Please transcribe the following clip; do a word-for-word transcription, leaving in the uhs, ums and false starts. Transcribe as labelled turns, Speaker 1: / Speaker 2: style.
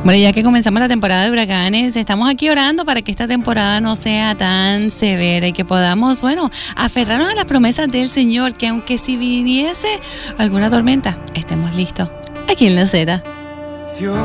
Speaker 1: Bueno, ya que comenzamos la temporada de huracanes, estamos aquí orando para que esta temporada no sea tan severa y que podamos, bueno, aferrarnos a las promesas del Señor, que aunque si viniese alguna tormenta, estemos listos aquí en La Z.